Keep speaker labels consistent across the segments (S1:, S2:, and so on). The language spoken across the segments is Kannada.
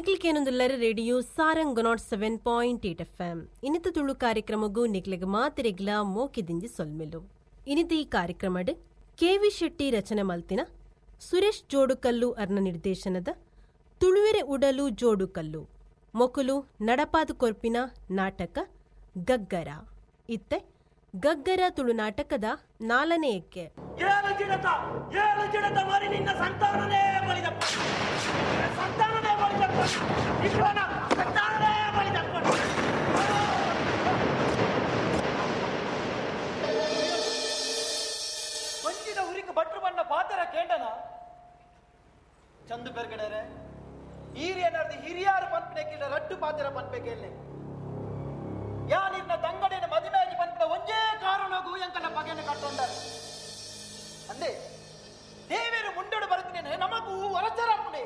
S1: ನಿಕ್ಲಿಕೇನೊಂದುಲ್ಲರ ರೇಡಿಯೋ ಸಾರಂಗ್ 107.8 FM ಇನ್ನಿತ ತುಳು ಕಾರ್ಯಕ್ರಮಗೂ ನಿಕ್ಲಿಗೆ ಮಾತಿರೆಗ್ಲ ಮೋಕಿದಿಂಜಿ ಸೊಲ್ಮೆಲು. ಇನ್ನಿತ ಈ ಕಾರ್ಯಕ್ರಮಡ್ KV ಶೆಟ್ಟಿ ರಚನೆ ಮಲ್ತಿನ ಸುರೇಶ್ ಜೋಡುಕಲ್ಲು ಅರ್ನ ನಿರ್ದೇಶನದ ತುಳುವೆರೆ ಉಡಲು ಜೋಡುಕಲ್ಲು ಮೊಕುಲು ನಡಪಾದು ಕೊರ್ಪಿನ ನಾಟಕ ಗಗ್ಗರ. ಇತ್ತೆ ಗಗ್ಗರ ತುಳು ನಾಟಕದ 4ನೇ ಎಕ್ಕೆ.
S2: ವಂಚಿದ ಹುರಿಕ ಭಟ್ರು ಬಣ್ಣ ಪಾತ್ರ ಕೇಂಡನ ಚಂದು ಬೆರ್ಗಡರೆ ಹಿರಿಯನರ್ದು ಹಿರಿಯಾರು ಪನ್ಪನೆಕ್ಕಿಲ್ಲ ರಡ್ಡು ಪಾತ್ರ ಪನ್ಪೆಕೆಲ್ಲೆ ಯಾನಿರ್ನ ತಂಗಡಿನ ಮದಿಮೆಯಾಗಿ ಪನ್ಪನ ಒಂಜೇ ಕಾರಣಗೂ ಎಂಕನ ಪಗೆನ ಕಟ್ಟೊಂಡರು ಅಂದೆ ದೇವೇರು ಮುಂಡೋಡು ಬರುತ್ತೇನೆ ನಮಗೂ ವರಚರಾಪುಣೆ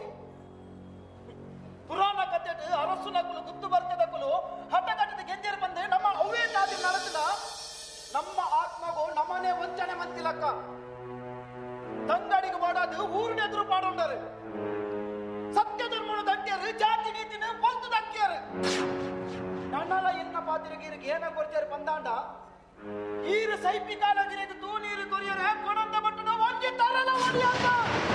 S2: ಪುರಾಣ ಕಥೆಟ್ ಅರಸು ನಕಲು ಗುತ್ತು ಬರ್ತದಕ್ಕಲು ಹಠಕಟ್ಟದ ಗೆಂಜರು ಬಂದೆ ನಮ್ಮ ಅವೇ ತಾದಿ ನಡೆದಿಲ್ಲ ನಮ್ಮ ಆತ್ಮಗೂ ನಮ್ಮನೆ ವಂಚನೆ ಮಂತಿಲಕ್ಕ ತಂಗಡಿಗೆ ಮಾಡೋದು ಊರಿನ ಎದುರು ಪಾಡೊಂಡರು ಸತ್ಯ ಧರ್ಮನ ದಂಡ್ಯರು ಜಾತಿ ನೀತಿನ ಪೊಲ್ತು ದಕ್ಕಿಯರು ನನ್ನಲ ಎನ್ನ ಪಾತಿರಗೀರಿಗೆ ಏನ ಕೊರ್ಚಾರು ಬಂದಾಂಡ ಈರು ಸೈಪಿ ಕಾಲಗಿರಿದು ತೂ ನೀರು ಕೊರಿಯರೆ ಕೊಡಂದ ಬಟ್ಟನ ಒಂಜಿ ತರಲ ಒಡಿಯಲ್ಲ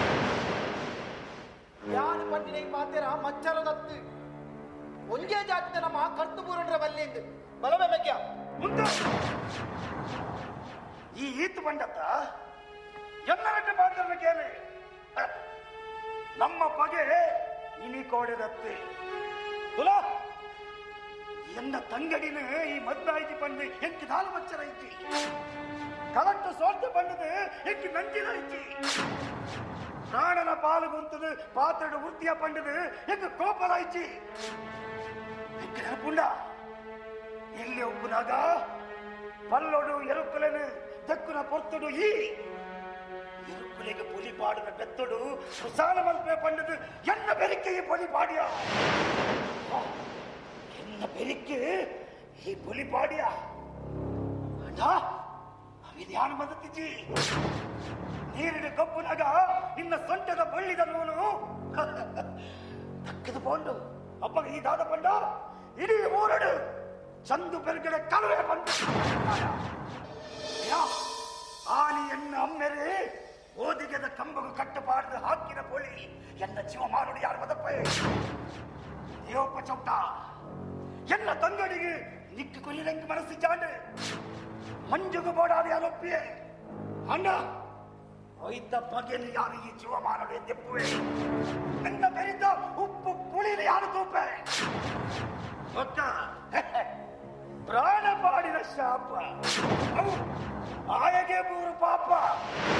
S2: ಯಾರು ಪಟ್ಟಿನ ಈ ಪಾತಿರ ಮಚ್ಚರದತ್ತು ಒಂಜೇ ಜಾತಿದ ನಮ್ಮ ಕರ್ತು ಪೂರಣ್ರ ಬಲ್ಲಿಂದು ಬಲವೇ ಬೇಕ್ಯ ಮುಂದೆ
S3: ಈ ಈತು ಬಂಡತ್ತ ಎಲ್ಲರಟ್ಟು ಪಾತ್ರ ಕೇಳಿ ನಮ್ಮ ಪಗೆ ಇನಿ ಕೋಡೆದತ್ತೆ ತುಲಾ ಎನ್ನ ತಂಗಡಿನ ಈ ಮದ್ದಾಯ್ತಿ ಪಂಡು ಎಂಕಿ ನಾಲು ಮಚ್ಚರ ಐತಿ ಕಲೆಕ್ಟ್ ಸೋರ್ತ ಪಂಡದು ಎಂಕಿ ನಂಜಿನ ಐತಿ ಪ್ರಾಣನ ಪಾಲು ಗುಂತದು ಪಾತ್ರದ ವೃತ್ತಿಯ ಪಂಡದು ಎಂಕ ಕೋಪಲ ಐತಿ ಎಂಕ ನೆನಪುಂಡ ಇಲ್ಲಿ ಒಬ್ಬನಾಗ ಪಲ್ಲೊಡು ಎರುಕುಲೆನು ದಕ್ಕುನ ಪೊರ್ತುಡು ಈ ಎರುಕುಲೆಗೆ ಪೊಲಿ ಪಾಡಿನ ಬೆತ್ತೊಡು ಕುಸಾಲ ಮಲ್ಪೆ ಪಂಡದು ಎನ್ನ ಬೆರಿಕೆಗೆ ಪೊಲಿ ಪಾಡಿಯ ಎನ್ನ ಬೆರಿಕೆ ಈ ಪೊಲಿ ಪಾಡಿಯ ಅಣ್ಣ ಅವಿದು ಯಾನು ಬಂದತ್ತಿಜ್ಜಿ ನೀರಿನ ಕಪ್ಪುನಾಗ ನಿನ್ನ ಸೊಂಟದ ಬಳ್ಳಿದ ನೂನು ತಕ್ಕದ ಪೊಂಡು ಅಪ್ಪಗ ಈ ದಾದ ಪಂಡ ಇಡೀ ಊರಡು ಚಂದು ಬೆರ್ಗಡೆ ಕಲವೆ ಬಂದು ಆನಿ ಎನ್ನ ಅಮ್ಮೆರೆ ಓದಿಗೆದ ಕಂಬಗು ಕಟ್ಟಬಾರ್ದು ಹಾಕಿನ ಪೊಳಿ ಎನ್ನ ಜೀವ ಮಾರುಡಿ ಯಾರು ಮದಪ್ಪ ದೇವಪ್ಪ ಚೌಟ ಎನ್ನ ತಂಗಡಿಗೆ ನಿಕ್ಕು ಕೊಲ್ಲಿರಂಗ ಮನಸ್ಸು ಜಾಂಡು ಮಂಜುಗು ಬೋಡಾದ ಯಾರೊಪ್ಪಿಯೇ ಅಣ್ಣ ಒಯ್ದ ಬಗೆಯಲ್ಲಿ ಯಾರು ಈ ಜೀವ ಮಾರುಡಿ ತೆಪ್ಪುವೆ ನನ್ನ ಬೆರಿದ ಉಪ್ಪು ಪುಳಿಲಿ ಯಾರು ತೂಪೆ ಒಕ್ಕ ಪ್ರಾಣ ಪಾಡಿನ ಶಾಪ ಆಯಗೆ ಮೂರು ಪಾಪ